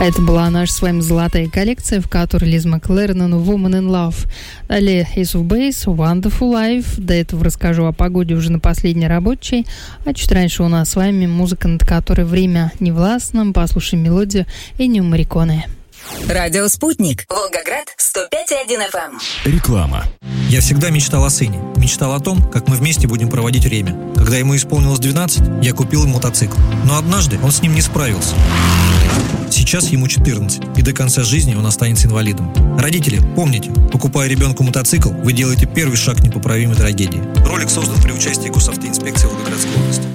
Это была наша с вами золотая коллекция, в которой Лиз Маклернон «Woman in Love». Далее Ace of Base, Wonderful Life. До этого расскажу о погоде уже на последней рабочей. А чуть раньше у нас с вами музыка, над которой время не властно. Послушаем мелодию Эннио Морриконе. Радио «Спутник». Волгоград, 105,1 FM. Реклама. Я всегда мечтал о сыне. Мечтал о том, как мы вместе будем проводить время. Когда ему исполнилось 12, я купил ему мотоцикл. Но однажды он с ним не справился. Сейчас ему 14, и до конца жизни он останется инвалидом. Родители, помните, покупая ребенку мотоцикл, вы делаете первый шаг к непоправимой трагедии. Ролик создан при участии Госавтоинспекции Волгоградской области.